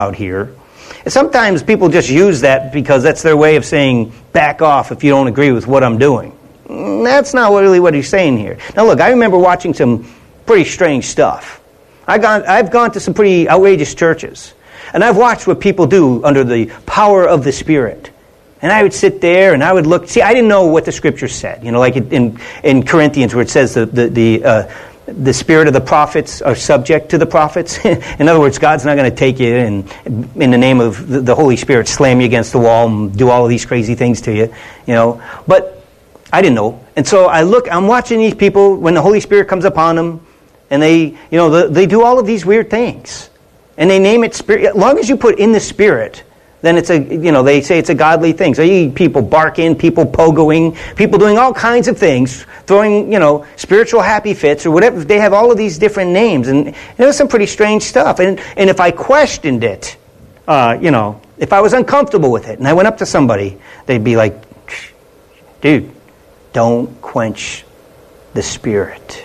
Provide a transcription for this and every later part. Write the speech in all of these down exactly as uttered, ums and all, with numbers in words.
out here. And sometimes people just use that because that's their way of saying, back off if you don't agree with what I'm doing. That's not really what he's saying here. Now look, I remember watching some pretty strange stuff. I gone, I've gone to some pretty outrageous churches. And I've watched what people do under the power of the Spirit. And I would sit there and I would look. See, I didn't know what the Scripture said. You know, like in, in Corinthians where it says the, the, the, uh, the spirit of the prophets are subject to the prophets. In other words, God's not going to take you and in the name of the, the Holy Spirit slam you against the wall and do all of these crazy things to you. You know, but I didn't know. And so I look, I'm watching these people when the Holy Spirit comes upon them and they, you know, the, they do all of these weird things. And they name it Spirit. As long as you put in the Spirit, then it's a, you know, they say it's a godly thing. So you people barking, people pogoing, people doing all kinds of things, throwing, you know, spiritual happy fits or whatever. They have all of these different names. And it was some pretty strange stuff. And and if I questioned it, uh, you know, if I was uncomfortable with it and I went up to somebody, they'd be like, dude, don't quench the Spirit.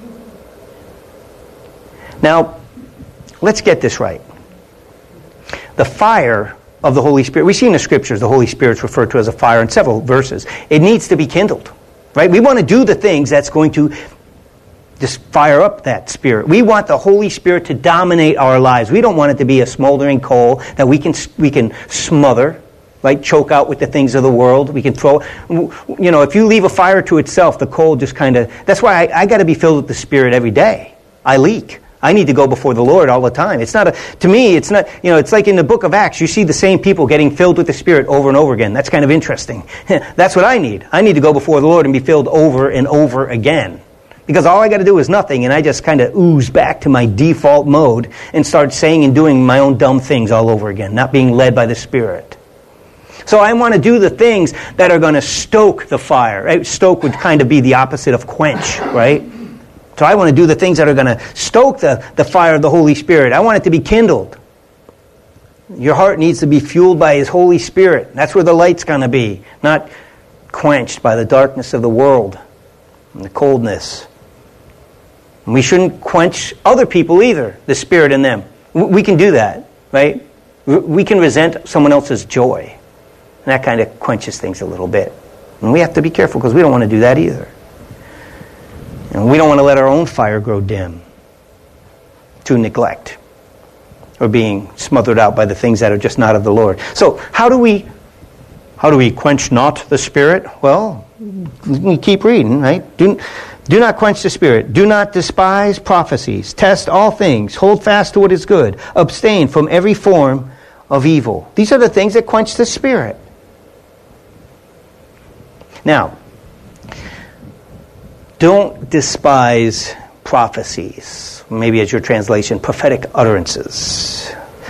Now, let's get this right. The fire of the Holy Spirit, we see in the Scriptures the Holy Spirit's referred to as a fire in several verses. It needs to be kindled, right? We want to do the things that's going to just fire up that Spirit. We want the Holy Spirit to dominate our lives. We don't want it to be a smoldering coal that we can we can smother, right? Choke out with the things of the world. We can throw, you know, if you leave a fire to itself, the coal just kind of, that's why I, I got to be filled with the Spirit every day. I leak. I need to go before the Lord all the time. It's not a, to me, it's not, you know, it's like in the book of Acts, you see the same people getting filled with the Spirit over and over again. That's kind of interesting. That's what I need. I need to go before the Lord and be filled over and over again. Because all I got to do is nothing, and I just kind of ooze back to my default mode and start saying and doing my own dumb things all over again, not being led by the Spirit. So I want to do the things that are going to stoke the fire. Right? Stoke would kind of be the opposite of quench, right? So I want to do the things that are going to stoke the, the fire of the Holy Spirit. I want it to be kindled. Your heart needs to be fueled by His Holy Spirit. That's where the light's going to be, not quenched by the darkness of the world and the coldness. And we shouldn't quench other people either, the Spirit in them. We can do that, right? We can resent someone else's joy. And that kind of quenches things a little bit. And we have to be careful because we don't want to do that either. And we don't want to let our own fire grow dim to neglect or being smothered out by the things that are just not of the Lord. So how do we how do we quench not the Spirit? Well, we keep reading, right? Do, do not quench the Spirit. Do not despise prophecies. Test all things. Hold fast to what is good. Abstain from every form of evil. These are the things that quench the Spirit. Now, don't despise prophecies. Maybe as your translation, prophetic utterances.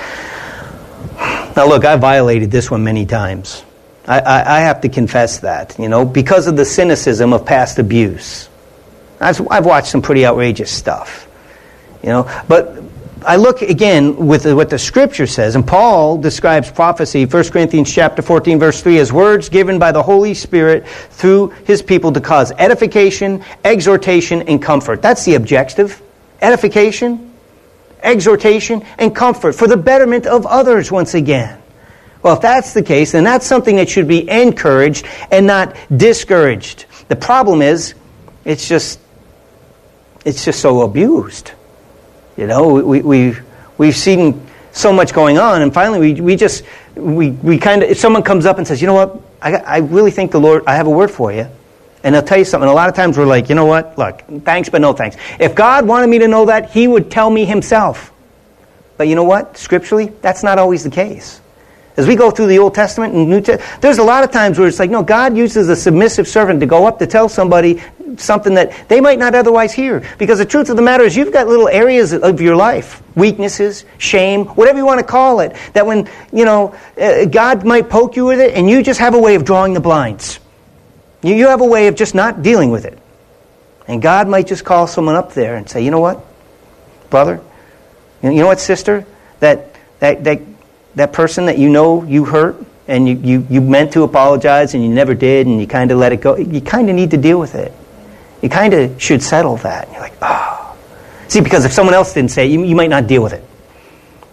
Now look, I violated this one many times. I, I, I have to confess that, you know, because of the cynicism of past abuse. I've, I've watched some pretty outrageous stuff, you know. But I look again with what the Scripture says, and Paul describes prophecy, First Corinthians chapter fourteen, verse three, as words given by the Holy Spirit through His people to cause edification, exhortation, and comfort. That's the objective. Edification, exhortation, and comfort for the betterment of others once again. Well, if that's the case, then that's something that should be encouraged and not discouraged. The problem is, it's just, it's just so abused. You know, we, we, we've seen so much going on, and finally we, we just, we, we kind of, if someone comes up and says, you know what, I, I really think the Lord, I have a word for you. And I'll tell you something, a lot of times we're like, you know what, look, thanks but no thanks. If God wanted me to know that, He would tell me Himself. But you know what, scripturally, that's not always the case. As we go through the Old Testament and New Testament, there's a lot of times where it's like, no, God uses a submissive servant to go up to tell somebody something that they might not otherwise hear. Because the truth of the matter is you've got little areas of your life, weaknesses, shame, whatever you want to call it, that when, you know, uh, God might poke you with it and you just have a way of drawing the blinds. You, you have a way of just not dealing with it. And God might just call someone up there and say, you know what, brother, you know what, sister, that that that that person that you know you hurt and you, you, you meant to apologize and you never did and you kind of let it go, you kind of need to deal with it. You kind of should settle that. And you're like, oh. See, because if someone else didn't say it, you, you might not deal with it.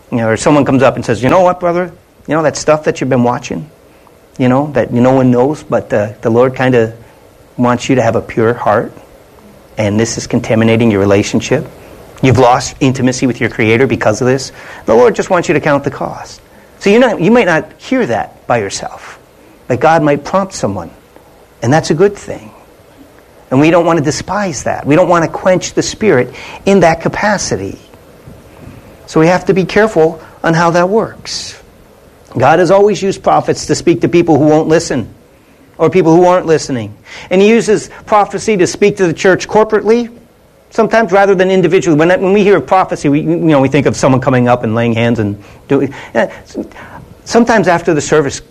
You know, or someone comes up and says, you know what, brother? You know that stuff that you've been watching? You know, that no one knows, but uh, the Lord kind of wants you to have a pure heart. And this is contaminating your relationship. You've lost intimacy with your Creator because of this. The Lord just wants you to count the cost. So you're not, you might not hear that by yourself. But God might prompt someone. And that's a good thing. And we don't want to despise that. We don't want to quench the Spirit in that capacity. So we have to be careful on how that works. God has always used prophets to speak to people who won't listen, or people who aren't listening. And He uses prophecy to speak to the church corporately, sometimes rather than individually. When, when we hear of prophecy, we, you know, we think of someone coming up and laying hands and doing. Sometimes after the service,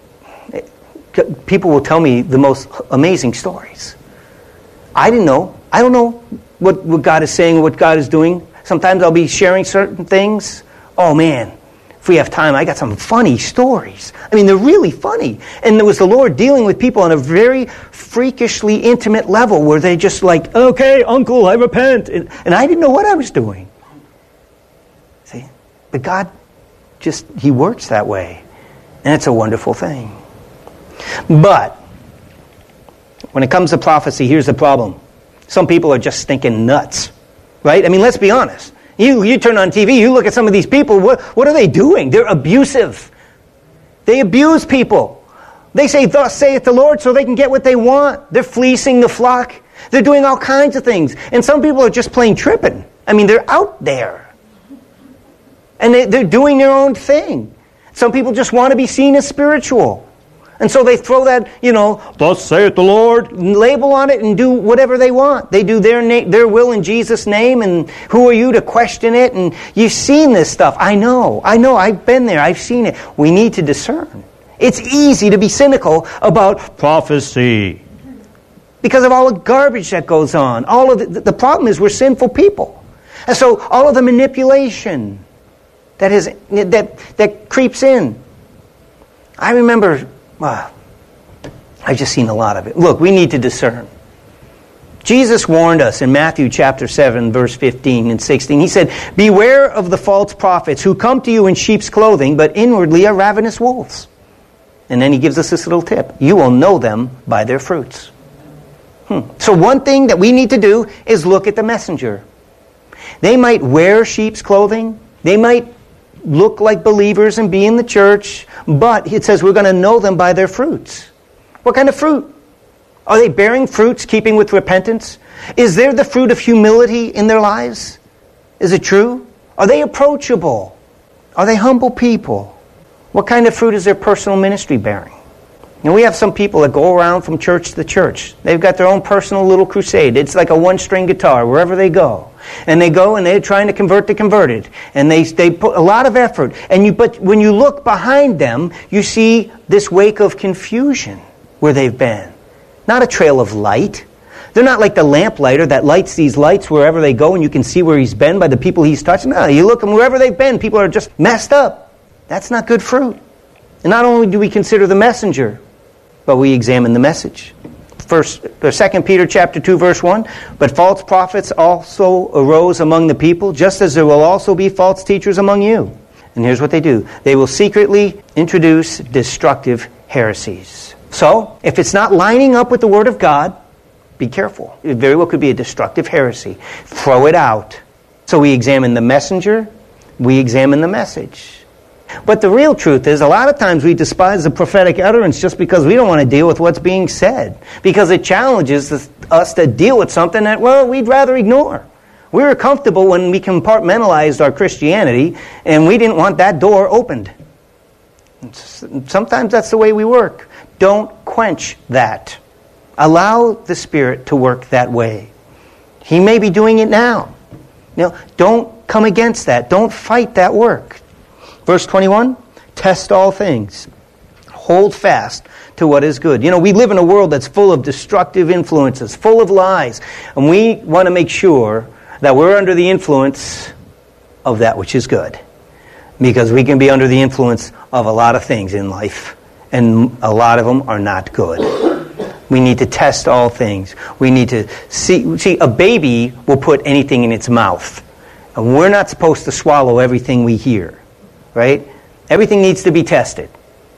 people will tell me the most amazing stories. I didn't know. I don't know what, what God is saying, what God is doing. Sometimes I'll be sharing certain things. Oh man, if we have time, I got some funny stories. I mean, they're really funny. And there was the Lord dealing with people on a very freakishly intimate level where they just like, okay, uncle, I repent. And, and I didn't know what I was doing. See? But God just, He works that way. And it's a wonderful thing. But when it comes to prophecy, here's the problem. Some people are just stinking nuts. Right? I mean, let's be honest. You you turn on T V, you look at some of these people, what, what are they doing? They're abusive. They abuse people. They say, thus saith the Lord, so they can get what they want. They're fleecing the flock. They're doing all kinds of things. And some people are just plain tripping. I mean, they're out there. And they, they're doing their own thing. Some people just want to be seen as spiritual. And so they throw that, you know, thus saith the Lord, label on it and do whatever they want. They do their na- their will in Jesus' name, and who are you to question it? And you've seen this stuff. I know. I know. I've been there. I've seen it. We need to discern. It's easy to be cynical about prophecy because of all the garbage that goes on. All of the, the problem is we're sinful people. And so all of the manipulation that is that that creeps in. I remember... Wow. I've just seen a lot of it. Look, we need to discern. Jesus warned us in Matthew chapter seven, verse fifteen and sixteen. He said, beware of the false prophets who come to you in sheep's clothing, but inwardly are ravenous wolves. And then he gives us this little tip. You will know them by their fruits. Hmm. So one thing that we need to do is look at the messenger. They might wear sheep's clothing. They might look like believers and be in the church, but it says we're going to know them by their fruits. What kind of fruit? Are they bearing fruits keeping with repentance? Is there the fruit of humility in their lives? Is it true? Are they approachable? Are they humble people? What kind of fruit is their personal ministry bearing? You know, we have some people that go around from church to church. They've got their own personal little crusade. It's like a one-string guitar wherever they go. And they go and they're trying to convert the converted. And they they put a lot of effort. And you but when you look behind them, you see this wake of confusion where they've been. Not a trail of light. They're not like the lamplighter that lights these lights wherever they go and you can see where he's been by the people he's touched. No, you look and wherever they've been, people are just messed up. That's not good fruit. And not only do we consider the messenger, but we examine the message. First, or Second Peter chapter two, verse one. But false prophets also arose among the people, just as there will also be false teachers among you. And here's what they do. They will secretly introduce destructive heresies. So, if it's not lining up with the Word of God, be careful. It very well could be a destructive heresy. Throw it out. So we examine the messenger, we examine the message. But the real truth is, a lot of times we despise the prophetic utterance just because we don't want to deal with what's being said. Because it challenges us to deal with something that, well, we'd rather ignore. We were comfortable when we compartmentalized our Christianity, and we didn't want that door opened. Sometimes that's the way we work. Don't quench that. Allow the Spirit to work that way. He may be doing it now. You know, don't come against that. Don't fight that work. Verse twenty-one, test all things. Hold fast to what is good. You know, we live in a world that's full of destructive influences, full of lies. And we want to make sure that we're under the influence of that which is good. Because we can be under the influence of a lot of things in life. And a lot of them are not good. We need to test all things. We need to see, see, a baby will put anything in its mouth. And we're not supposed to swallow everything we hear. right? Everything needs to be tested.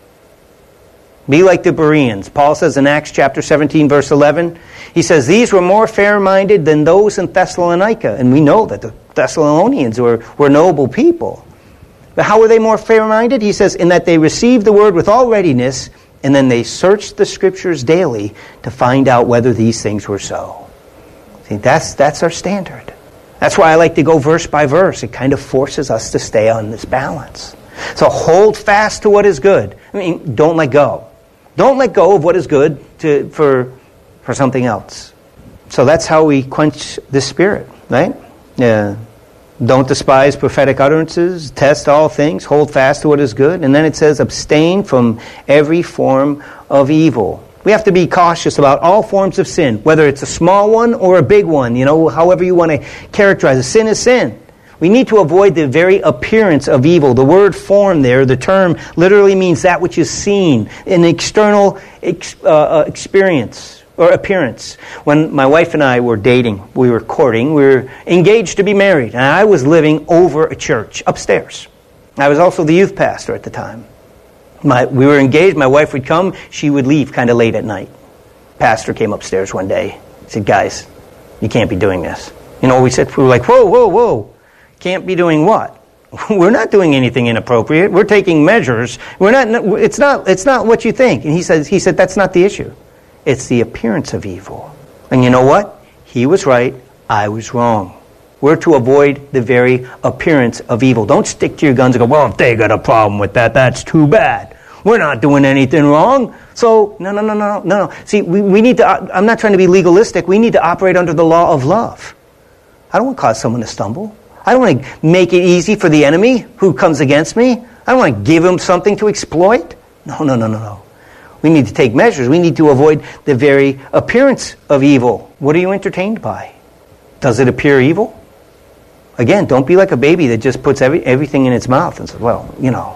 Be like the Bereans. Paul says in Acts chapter seventeen, verse eleven, he says, these were more fair-minded than those in Thessalonica. And we know that the Thessalonians were, were noble people. But how were they more fair-minded? He says, in that they received the word with all readiness, and then they searched the Scriptures daily to find out whether these things were so. See, that's, that's our standard. That's why I like to go verse by verse. It kind of forces us to stay on this balance. So hold fast to what is good. I mean, don't let go. Don't let go of what is good to, for, for something else. So that's how we quench the Spirit, right? Yeah. Don't despise prophetic utterances. Test all things. Hold fast to what is good. And then it says, abstain from every form of evil. We have to be cautious about all forms of sin, whether it's a small one or a big one. You know, however you want to characterize it. Sin is sin. We need to avoid the very appearance of evil. The word form there, the term, literally means that which is seen, an external ex, uh, experience or appearance. When my wife and I were dating, we were courting, we were engaged to be married, and I was living over a church upstairs. I was also the youth pastor at the time. My, we were engaged, my wife would come, she would leave kind of late at night. Pastor came upstairs one day, he said, guys, you can't be doing this. You know, we said, we were like, whoa, whoa, whoa. Can't be doing what? We're not doing anything inappropriate. We're taking measures. We're not. It's not. It's not what you think. And he says. He said that's not the issue. It's the appearance of evil. And you know what? He was right. I was wrong. We're to avoid the very appearance of evil. Don't stick to your guns and go, well, if they got a problem with that, that's too bad. We're not doing anything wrong. So no, no, no, no, no, no. See, we, we need to. I'm not trying to be legalistic. We need to operate under the law of love. I don't want to cause someone to stumble. I don't want to make it easy for the enemy who comes against me. I don't want to give him something to exploit. No, no, no, no, no. We need to take measures. We need to avoid the very appearance of evil. What are you entertained by? Does it appear evil? Again, don't be like a baby that just puts every, everything in its mouth and says, well, you know.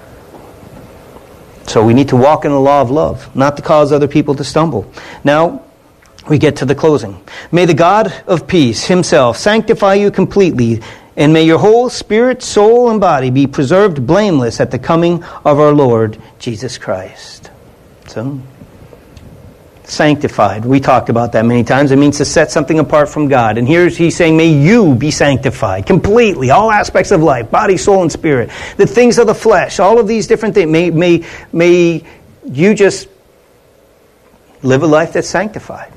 So we need to walk in the law of love, not to cause other people to stumble. Now, we get to the closing. May the God of peace himself sanctify you completely, and may your whole spirit, soul, and body be preserved blameless at the coming of our Lord Jesus Christ. So, sanctified. We talked about that many times. It means to set something apart from God. And here he's saying, may you be sanctified completely. All aspects of life, body, soul, and spirit. The things of the flesh, all of these different things. May, may, may you just live a life that's sanctified.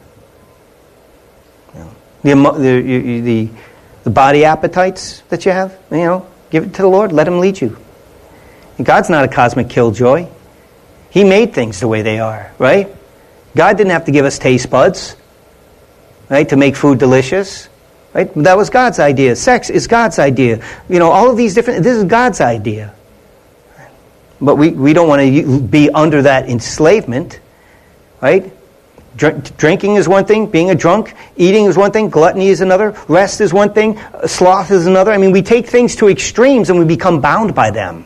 The, the, the, the body appetites that you have, you know, give it to the Lord. Let him lead you. And God's not a cosmic killjoy. He made things the way they are, right? God didn't have to give us taste buds, right, to make food delicious, right? That was God's idea. Sex is God's idea. You know, all of these different, this is God's idea. But we, we don't want to be under that enslavement, right? Drink, drinking is one thing, being a drunk, eating is one thing, gluttony is another, rest is one thing, sloth is another. I mean, we take things to extremes and we become bound by them.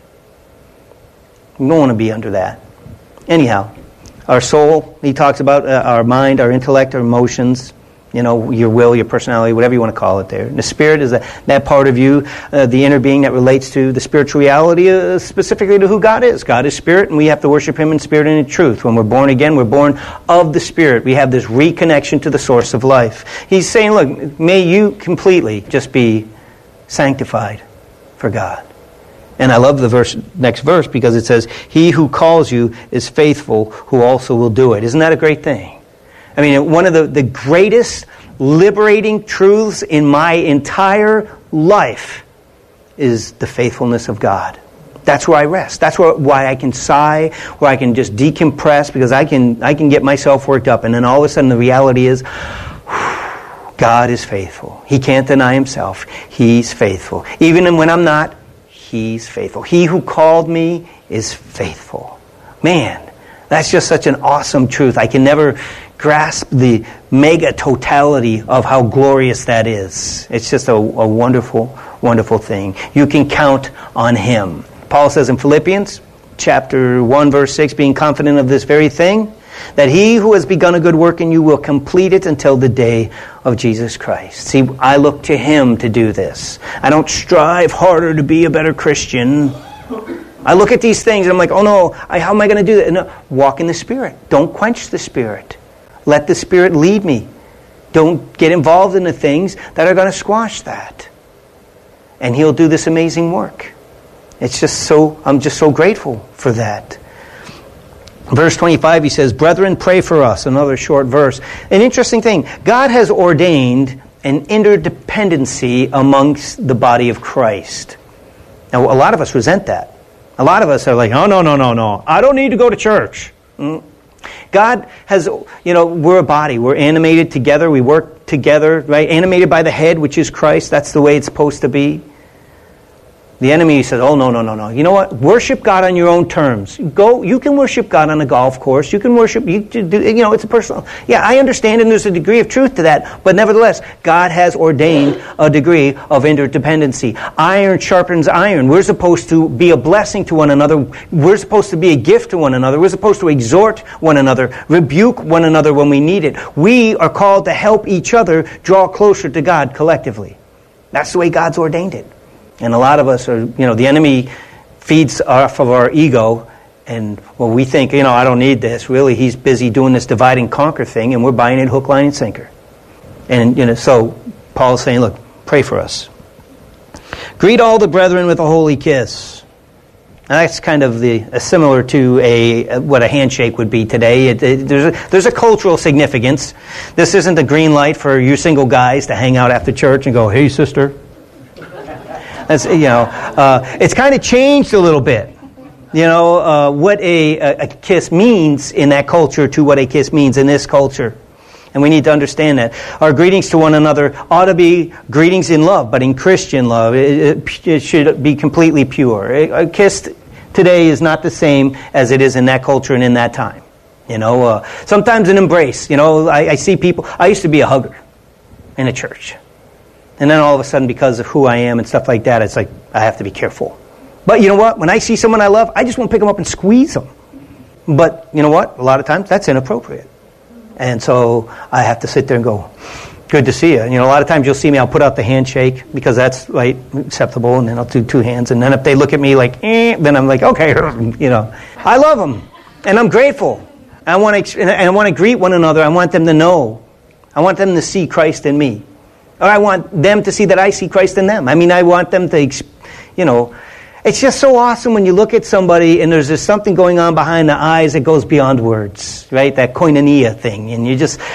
We don't want to be under that. Anyhow, our soul, he talks about uh, our mind, our intellect, our emotions, you know, your will, your personality, whatever you want to call it there. And the spirit is that, that part of you, uh, the inner being that relates to the spiritual reality, uh, specifically to who God is. God is spirit, and we have to worship him in spirit and in truth. When we're born again, we're born of the Spirit. We have this reconnection to the source of life. He's saying, look, may you completely just be sanctified for God. And I love the verse, next verse, because it says, he who calls you is faithful, who also will do it. Isn't that a great thing? I mean, one of the, the greatest liberating truths in my entire life is the faithfulness of God. That's where I rest. That's where, why I can sigh, where I can just decompress, because I can I can get myself worked up. And then all of a sudden the reality is, God is faithful. He can't deny himself. He's faithful. Even when I'm not, he's faithful. He who called me is faithful. Man, that's just such an awesome truth. I can never grasp the mega totality of how glorious that is. It's just a, a wonderful, wonderful thing. You can count on him. Paul says in Philippians chapter one, verse six, being confident of this very thing, that he who has begun a good work in you will complete it until the day of Jesus Christ. See, I look to him to do this. I don't strive harder to be a better Christian. I look at these things and I'm like, oh no, I, how am I going to do that? No, walk in the Spirit. Don't quench the Spirit. Let the Spirit lead me. Don't get involved in the things that are going to squash that. And He'll do this amazing work. It's just so, I'm just so grateful for that. Verse twenty-five, he says, brethren, pray for us. Another short verse. An interesting thing. God has ordained an interdependency amongst the body of Christ. Now, a lot of us resent that. A lot of us are like, oh, no, no, no, no. I don't need to go to church. Mm. God has, you know, we're a body. We're animated together. We work together, right? Animated by the head, which is Christ. That's the way it's supposed to be. The enemy says, oh, no, no, no, no. You know what? Worship God on your own terms. Go. You can worship God on a golf course. You can worship, you, you know, it's a personal. Yeah, I understand, and there's a degree of truth to that. But nevertheless, God has ordained a degree of interdependency. Iron sharpens iron. We're supposed to be a blessing to one another. We're supposed to be a gift to one another. We're supposed to exhort one another, rebuke one another when we need it. We are called to help each other draw closer to God collectively. That's the way God's ordained it. And a lot of us are, you know, the enemy feeds off of our ego, and well, we think, you know, I don't need this. Really, he's busy doing this divide and conquer thing, and we're buying it hook, line, and sinker. And, you know, so Paul's saying, look, pray for us. Greet all the brethren with a holy kiss. Now, that's kind of the uh, similar to a what a handshake would be today. It, it, there's a, there's a cultural significance. This isn't a green light for you single guys to hang out after church and go, hey, sister. That's, you know, uh, it's kind of changed a little bit. You know, uh, what a, a kiss means in that culture to what a kiss means in this culture. And we need to understand that. Our greetings to one another ought to be greetings in love, but in Christian love. It, it, it should be completely pure. A kiss today is not the same as it is in that culture and in that time. You know, uh, sometimes an embrace. You know, I, I see people. I used to be a hugger in a church. And then all of a sudden, because of who I am and stuff like that, it's like, I have to be careful. But you know what? When I see someone I love, I just want to pick them up and squeeze them. But you know what? A lot of times, that's inappropriate. And so I have to sit there and go, good to see you. You know, a lot of times you'll see me, I'll put out the handshake because that's right, acceptable, and then I'll do two hands. And then if they look at me like, eh, then I'm like, okay, you know. I love them, and I'm grateful. I want to, and I want to greet one another. I want them to know. I want them to see Christ in me. Or I want them to see that I see Christ in them. I mean, I want them to, you know, it's just so awesome when you look at somebody and there's just something going on behind the eyes that goes beyond words, right? That koinonia thing. And you just,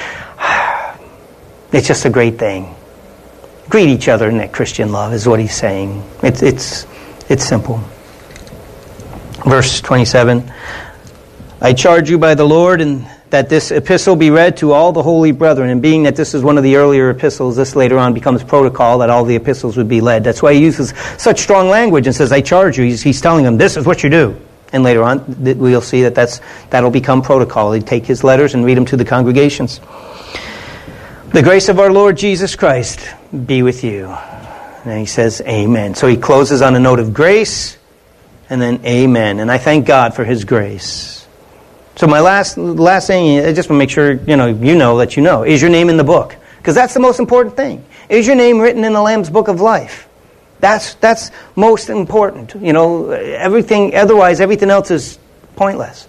it's just a great thing. Greet each other in that Christian love is what he's saying. It's, it's, it's simple. Verse twenty-seven, I charge you by the Lord and that this epistle be read to all the holy brethren. And being that this is one of the earlier epistles, this later on becomes protocol that all the epistles would be led. That's why he uses such strong language and says, I charge you. He's, he's telling them, this is what you do. And later on, we'll see that that's, that'll become protocol. He'd take his letters and read them to the congregations. The grace of our Lord Jesus Christ be with you. And he says, amen. So he closes on a note of grace, and then amen. And I thank God for his grace. So my last last thing, I just want to make sure you know you know that you know. Is your name in the book? Because that's the most important thing. Is your name written in the Lamb's Book of Life? That's that's most important. You know, everything. Otherwise, everything else is pointless.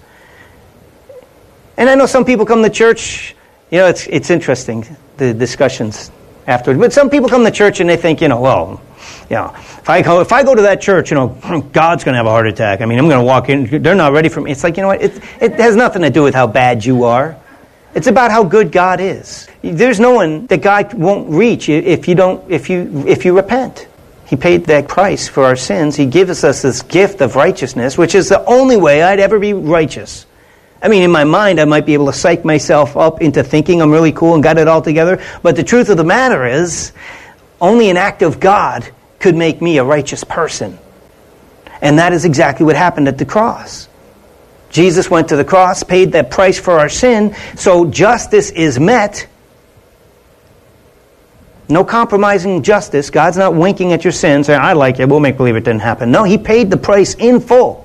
And I know some people come to church. You know, it's it's interesting the discussions afterwards. But some people come to church and they think, you know, well, you know, if I go if I go to that church, you know, God's going to have a heart attack. I mean, I'm going to walk in. They're not ready for me. It's like, you know what? It it has nothing to do with how bad you are. It's about how good God is. There's no one that God won't reach if you don't if you if you repent. He paid that price for our sins. He gives us this gift of righteousness, which is the only way I'd ever be righteous. I mean, in my mind, I might be able to psych myself up into thinking I'm really cool and got it all together. But the truth of the matter is, only an act of God could make me a righteous person. And that is exactly what happened at the cross. Jesus went to the cross, paid that price for our sin, so justice is met. No compromising justice. God's not winking at your sin, saying, I like it, we'll make believe it didn't happen. No, he paid the price in full.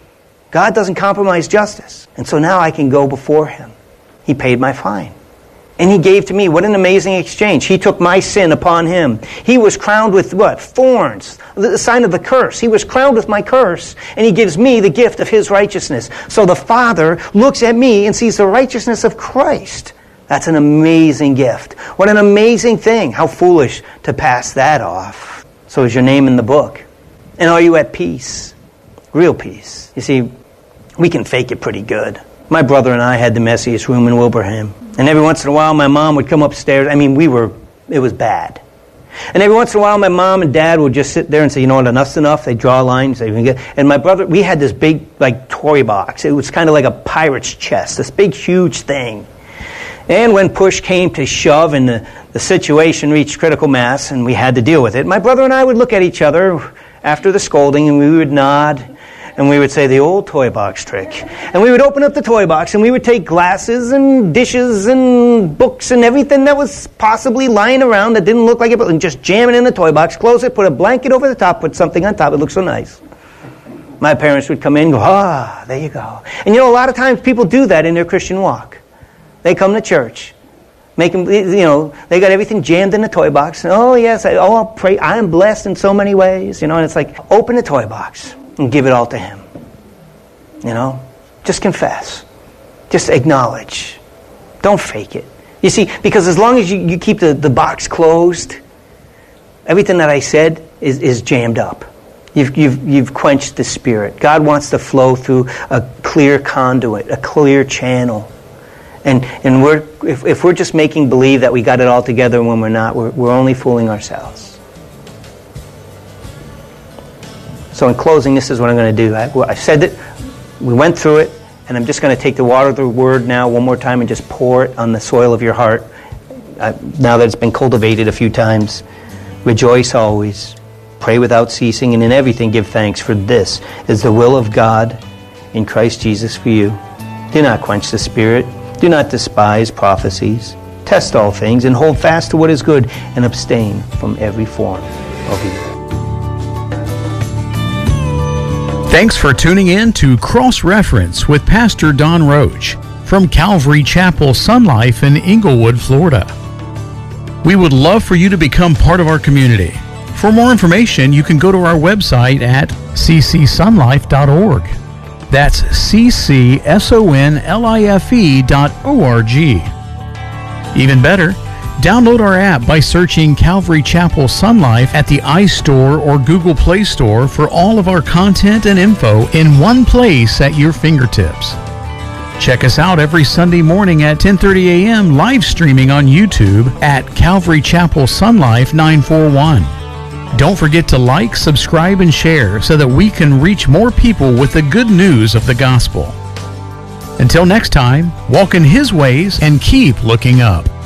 God doesn't compromise justice. And so now I can go before him. He paid my fine. And he gave to me. What an amazing exchange. He took my sin upon him. He was crowned with what? Thorns. The sign of the curse. He was crowned with my curse. And he gives me the gift of his righteousness. So the Father looks at me and sees the righteousness of Christ. That's an amazing gift. What an amazing thing. How foolish to pass that off. So is your name in the book? And are you at peace? Real peace. You see, we can fake it pretty good. My brother and I had the messiest room in Wilbraham. And every once in a while, my mom would come upstairs. I mean, we were, it was bad. And every once in a while, my mom and dad would just sit there and say, you know what, enough's enough. They'd draw lines. And my brother, we had this big, like, toy box. It was kind of like a pirate's chest, this big, huge thing. And when push came to shove and the, the situation reached critical mass and we had to deal with it, my brother and I would look at each other after the scolding and we would nod. And we would say the old toy box trick. And we would open up the toy box and we would take glasses and dishes and books and everything that was possibly lying around that didn't look like it, and just jam it in the toy box, close it, put a blanket over the top, put something on top. It looked so nice. My parents would come in and go, ah, there you go. And you know, a lot of times people do that in their Christian walk. They come to church. Make them, you know, they got everything jammed in the toy box. And, oh, yes, I, oh, I'll pray. I am blessed in so many ways. You know, and it's like, open the toy box and give it all to him. You know? Just confess. Just acknowledge. Don't fake it. You see, because as long as you, you keep the, the box closed, everything that I said is, is jammed up. You've, you've, you've quenched the Spirit. God wants to flow through a clear conduit, a clear channel. And and we're if, if we're just making believe that we got it all together when we're not, we're, we're only fooling ourselves. So in closing, this is what I'm going to do. I, I said that we went through it, and I'm just going to take the water of the Word now one more time and just pour it on the soil of your heart. Uh, now that it's been cultivated a few times, rejoice always, pray without ceasing, and in everything give thanks, for this is the will of God in Christ Jesus for you. Do not quench the Spirit. Do not despise prophecies. Test all things and hold fast to what is good, and abstain from every form of evil. Thanks for tuning in to Cross Reference with Pastor Don Roach from Calvary Chapel Sun Life in Inglewood, Florida. We would love for you to become part of our community. For more information, you can go to our website at c c sun life dot org. That's C C S O N L I F E dot O R G. Even better, download our app by searching Calvary Chapel Sun Life at the iStore or Google Play Store for all of our content and info in one place at your fingertips. Check us out every Sunday morning at ten thirty a.m. live streaming on YouTube at Calvary Chapel Sun Life nine four one. Don't forget to like, subscribe, and share so that we can reach more people with the good news of the gospel. Until next time, walk in His ways and keep looking up.